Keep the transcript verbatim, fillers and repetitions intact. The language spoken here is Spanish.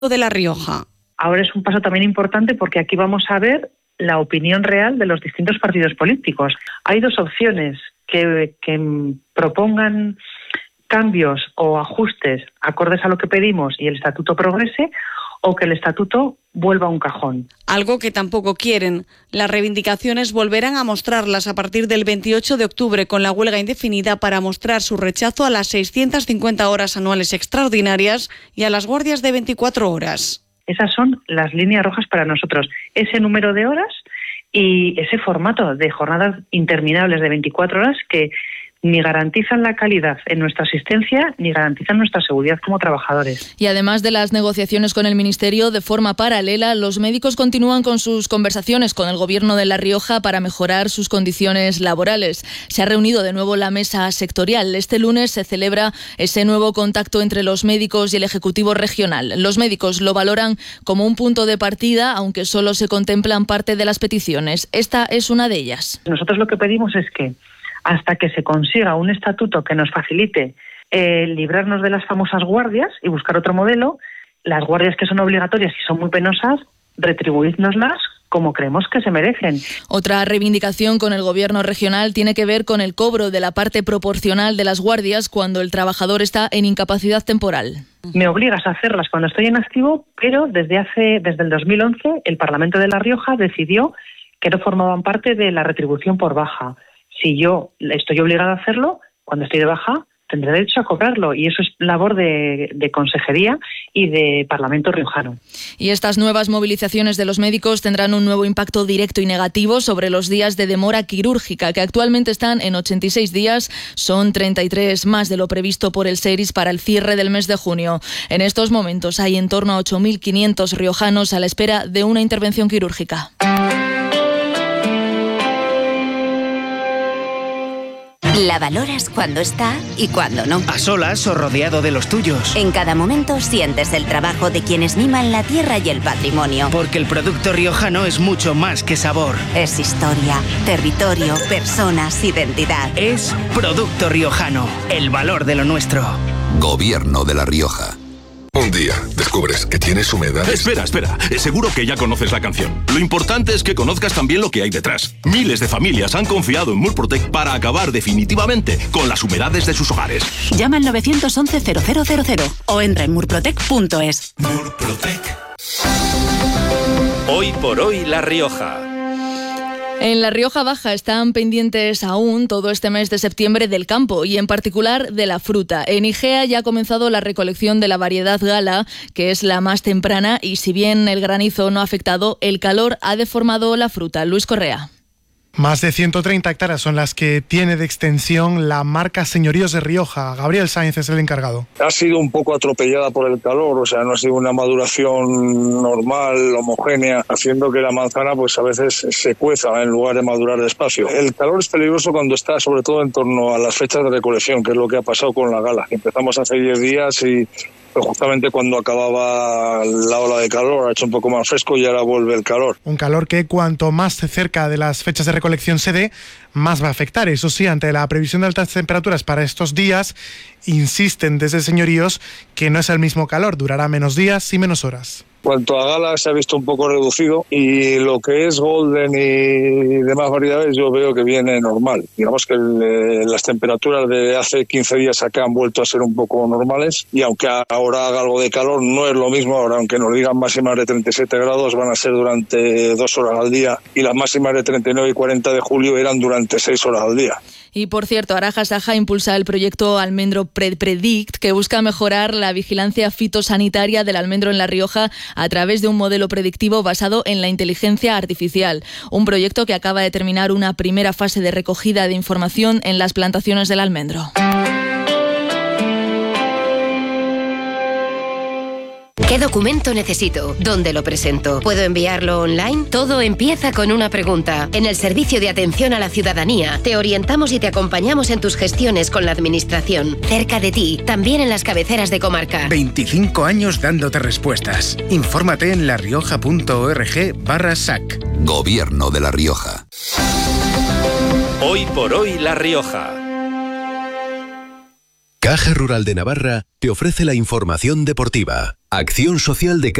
de La Rioja. Ahora es un paso también importante porque aquí vamos a ver la opinión real de los distintos partidos políticos. Hay dos opciones, que, que propongan cambios o ajustes acordes a lo que pedimos y el estatuto progrese, o que el estatuto vuelva a un cajón. Algo que tampoco quieren. Las reivindicaciones volverán a mostrarlas a partir del veintiocho de octubre con la huelga indefinida para mostrar su rechazo a las seiscientas cincuenta horas anuales extraordinarias y a las guardias de veinticuatro horas. Esas son las líneas rojas para nosotros. Ese número de horas y ese formato de jornadas interminables de veinticuatro horas que ni garantizan la calidad en nuestra asistencia ni garantizan nuestra seguridad como trabajadores. Y además de las negociaciones con el Ministerio, de forma paralela, los médicos continúan con sus conversaciones con el Gobierno de La Rioja para mejorar sus condiciones laborales. Se ha reunido de nuevo la mesa sectorial. Este lunes se celebra ese nuevo contacto entre los médicos y el Ejecutivo regional. Los médicos lo valoran como un punto de partida, aunque solo se contemplan parte de las peticiones. Esta es una de ellas. Nosotros lo que pedimos es que hasta que se consiga un estatuto que nos facilite eh, librarnos de las famosas guardias y buscar otro modelo, las guardias que son obligatorias y son muy penosas, retribuídnoslas como creemos que se merecen. Otra reivindicación con el Gobierno regional tiene que ver con el cobro de la parte proporcional de las guardias cuando el trabajador está en incapacidad temporal. Me obligas a hacerlas cuando estoy en activo, pero desde hace desde el dos mil once el Parlamento de La Rioja decidió que no formaban parte de la retribución por baja. Si yo estoy obligada a hacerlo, cuando estoy de baja, tendré derecho a cobrarlo. Y eso es labor de, de Consejería y de Parlamento riojano. Y estas nuevas movilizaciones de los médicos tendrán un nuevo impacto directo y negativo sobre los días de demora quirúrgica, que actualmente están en ochenta y seis días. Son treinta y tres más de lo previsto por el SERIS para el cierre del mes de junio. En estos momentos hay en torno a ocho mil quinientos riojanos a la espera de una intervención quirúrgica. La valoras cuando está y cuando no. A solas o rodeado de los tuyos. En cada momento sientes el trabajo de quienes miman la tierra y el patrimonio. Porque el producto riojano es mucho más que sabor. Es historia, territorio, personas, identidad. Es producto riojano, el valor de lo nuestro. Gobierno de La Rioja. Un día descubres que tienes humedades. Espera, espera. Seguro que ya conoces la canción. Lo importante es que conozcas también lo que hay detrás. Miles de familias han confiado en Murprotec para acabar definitivamente con las humedades de sus hogares. Llama al nueve once cero cero cero cero o entra en murprotec punto es. Murprotec. Hoy por hoy La Rioja. En La Rioja Baja están pendientes aún todo este mes de septiembre del campo y en particular de la fruta. En Igea ya ha comenzado la recolección de la variedad Gala, que es la más temprana, y si bien el granizo no ha afectado, el calor ha deformado la fruta. Luis Correa. Más de ciento treinta hectáreas son las que tiene de extensión la marca Señoríos de Rioja. Gabriel Sáenz es el encargado. Ha sido un poco atropellada por el calor, o sea, no ha sido una maduración normal, homogénea, haciendo que la manzana pues a veces se cueza en lugar de madurar despacio. El calor es peligroso cuando está sobre todo en torno a las fechas de recolección, que es lo que ha pasado con la Gala. Empezamos hace diez días y pues justamente cuando acababa la ola de calor ha hecho un poco más fresco y ahora vuelve el calor. Un calor que cuanto más cerca de las fechas de recolección se dé, más va a afectar. Eso sí, ante la previsión de altas temperaturas para estos días, insisten desde Señoríos que no es el mismo calor, durará menos días y menos horas. En cuanto a Gala se ha visto un poco reducido y lo que es Golden y demás variedades yo veo que viene normal. Digamos que el, las temperaturas de hace quince días acá han vuelto a ser un poco normales y aunque ahora haga algo de calor no es lo mismo. Ahora aunque nos digan máximas de treinta y siete grados van a ser durante dos horas al día y las máximas de treinta y nueve y cuarenta de julio eran durante seis horas al día. Y por cierto, Araja Saja impulsa el proyecto Almendro Predict, que busca mejorar la vigilancia fitosanitaria del almendro en La Rioja a través de un modelo predictivo basado en la inteligencia artificial. Un proyecto que acaba de terminar una primera fase de recogida de información en las plantaciones del almendro. ¿Qué documento necesito? ¿Dónde lo presento? ¿Puedo enviarlo online? Todo empieza con una pregunta. En el Servicio de Atención a la Ciudadanía te orientamos y te acompañamos en tus gestiones con la Administración. Cerca de ti, también en las cabeceras de comarca. veinticinco años dándote respuestas. Infórmate en larioja.org barra SAC. Gobierno de La Rioja. Hoy por hoy La Rioja. Caja Rural de Navarra te ofrece la información deportiva. Acción social de